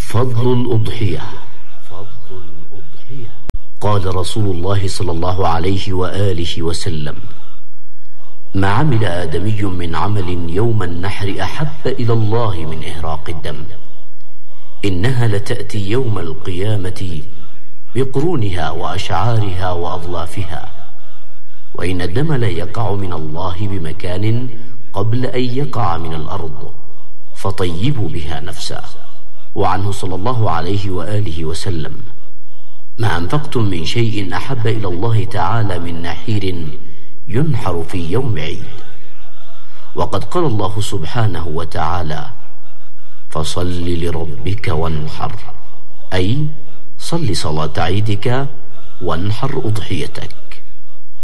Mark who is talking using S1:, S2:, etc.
S1: فضل الأضحية. قال رسول الله صلى الله عليه وآله وسلم: ما عمل آدمي من عمل يوم النحر أحب إلى الله من إهراق الدم، إنها لتأتي يوم القيامة بقرونها وأشعارها وأظلافها، وإن الدم لا يقع من الله بمكان قبل أن يقع من الأرض، فطيبوا بها نفسا. وعنه صلى الله عليه وآله وسلم: ما أنفقتم من شيء أحب إلى الله تعالى من نحير ينحر في يوم عيد. وقد قال الله سبحانه وتعالى: فصل لربك وانحر، أي صل صلاة عيدك وانحر أضحيتك.